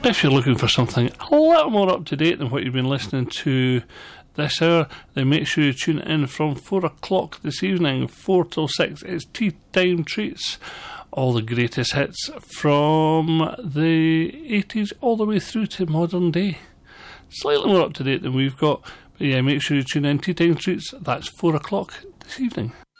If you're looking for something a little more up to date than what you've been listening to this hour, then make sure you tune in from 4 o'clock this evening, 4 till 6. It's Tea Time Treats. All the greatest hits from the 80s all the way through to modern day. Slightly more up to date than we've got. But yeah, make sure you tune in. Tea Time Treats, that's 4 o'clock this evening.